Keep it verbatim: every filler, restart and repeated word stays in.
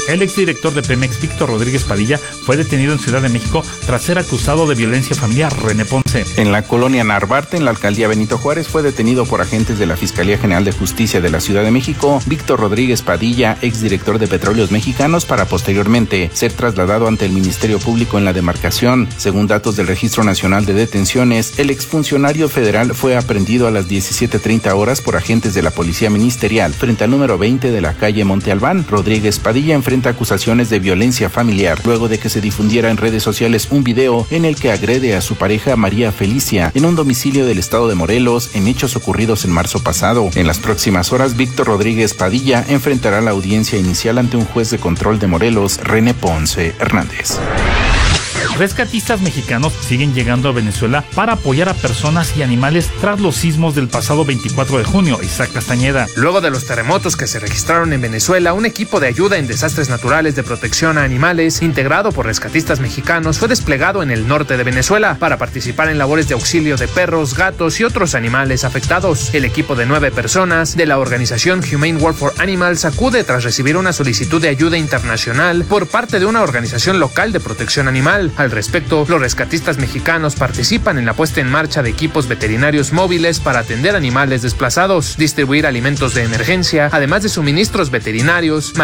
El exdirector de Pemex, Víctor Rodríguez Padilla, fue detenido en Ciudad de México tras ser acusado de violencia familiar. René Ponce. En la colonia Narvarte, en la alcaldía Benito Juárez, fue detenido por agentes de la Fiscalía General de Justicia de la Ciudad de México, Víctor Rodríguez Padilla, exdirector de Petróleos Mexicanos, para posteriormente ser trasladado ante el Ministerio Público en la demarcación. Según datos del Registro Nacional de Detenciones, el exfuncionario federal fue aprehendido a las diecisiete treinta horas por agentes de la Policía Ministerial frente al número veinte de la calle Monte Albán. Rodríguez Padilla enfrenta acusaciones de violencia familiar luego de que se difundiera en redes sociales un video en el que agrede a su pareja María Felicia en un domicilio del estado de Morelos en hechos ocurridos en marzo pasado. En las próximas horas, Víctor Rodríguez Padilla enfrentará la audiencia inicial ante un juez de control de Morelos, René Ponce Hernández. Rescatistas mexicanos siguen llegando a Venezuela para apoyar a personas y animales tras los sismos del pasado veinticuatro de junio. Isaac Castañeda. Luego de los terremotos que se registraron en Venezuela, un equipo de ayuda en desastres naturales de protección a animales, integrado por rescatistas mexicanos, fue desplegado en el norte de Venezuela para participar en labores de auxilio de perros, gatos y otros animales afectados. El equipo de nueve personas de la organización Humane Work for Animals acude tras recibir una solicitud de ayuda internacional por parte de una organización local de protección animal. Al respecto, los rescatistas mexicanos participan en la puesta en marcha de equipos veterinarios móviles para atender animales desplazados, distribuir alimentos de emergencia, además de suministros veterinarios,